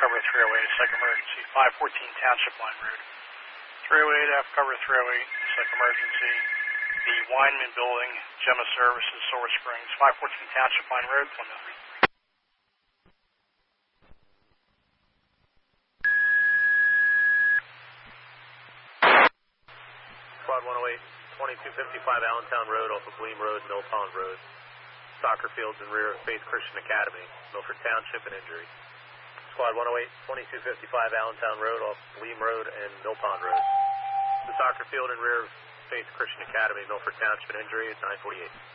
cover 308, psych emergency, 514 Township Line Road. 308, F cover 308, psych emergency. The Weinman Building, Gemma Services, Silver Springs, 514 Township Line Road, Plymouth. Squad 108, 2255 Allentown Road off of Bleam Road, Mill Pond Road. Soccer fields in rear of Faith Christian Academy, Milford Township, and injury. Squad 108, 2255 Allentown Road off Bleam Road and Mill Pond Road. The soccer field in rear of Faith Christian Academy, Milford Township, and injury at 948.